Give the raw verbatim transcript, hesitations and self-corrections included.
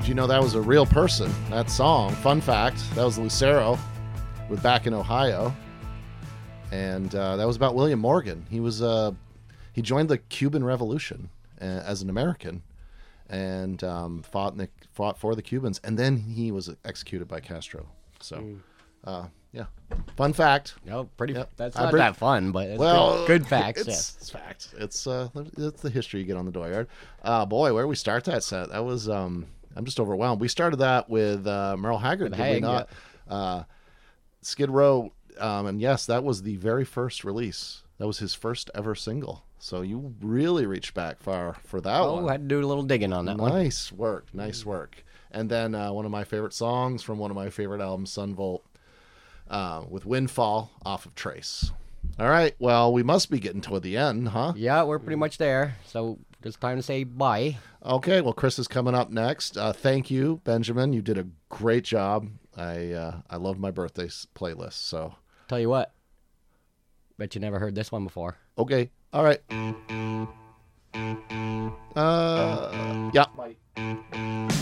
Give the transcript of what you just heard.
Do you know that was a real person? That song, fun fact, that was Lucero with Back in Ohio. And uh, that was about William Morgan. He was uh, he joined the Cuban Revolution uh, as an American and um, fought in the, fought for the Cubans. And then he was executed by Castro. So, mm. uh, yeah, fun fact. No, pretty. Yep. That's I not bring, that fun, but it's well, good, good facts. It's, yes. it's facts. It's uh, it's the history you get on the dooryard. Uh, boy, where we start that set? That was um, I'm just overwhelmed. We started that with uh, Merle Haggard, with did Hag, we not? Yeah. Uh, Skid Row, um, and yes, that was the very first release. That was his first ever single. So you really reached back far for that oh, one. Oh, had to do a little digging on that nice one. Nice work, nice work. And then uh, one of my favorite songs from one of my favorite albums, Sun Volt, uh, with Windfall off of Trace. All right, well, we must be getting toward the end, huh? Yeah, we're pretty much there. So it's time to say bye. Okay, well, Chris is coming up next. Uh, thank you, Benjamin. You did a great job. I uh, I love my birthday playlist. So tell you what, bet you never heard this one before. Okay, all right. Uh,